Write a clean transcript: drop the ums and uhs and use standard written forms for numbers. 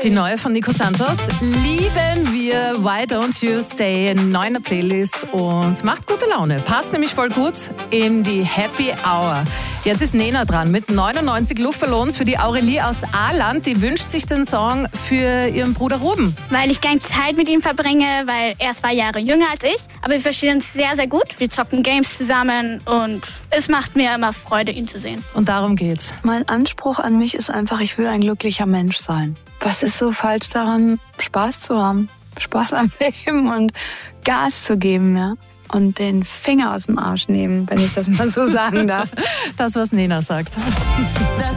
Die neue von Nico Santos lieben wir. Why Don't You Stay? Neu in der Playlist und macht gute Laune. Passt nämlich voll gut in die Happy Hour. Jetzt ist Nena dran mit 99 Luftballons für die Aurelie aus Aarland. Die wünscht sich den Song für ihren Bruder Ruben. Weil ich gerne Zeit mit ihm verbringe, weil er 2 Jahre jünger als ich. Aber wir verstehen uns sehr, sehr gut. Wir zocken Games zusammen und es macht mir immer Freude, ihn zu sehen. Und darum geht's. Mein Anspruch an mich ist einfach, ich will ein glücklicher Mensch sein. Was ist so falsch daran, Spaß zu haben? Spaß am Leben und Gas zu geben, ja? Und den Finger aus dem Arsch nehmen, wenn ich das mal so sagen darf. Das, was Nena sagt.